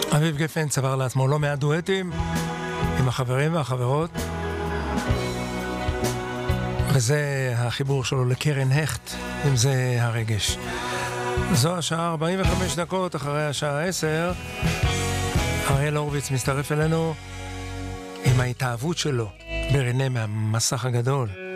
אביב גפן צבר לעצמו לא מעט דואטים עם החברים והחברות, וזה החיבור שלו לקרן הכט, אם זה הרגש. זו השעה 45 דקות אחרי השעה 10. אריאל הורוביץ מצטרף אלינו עם ההתאהבות שלו ברנה מהמסך הגדול.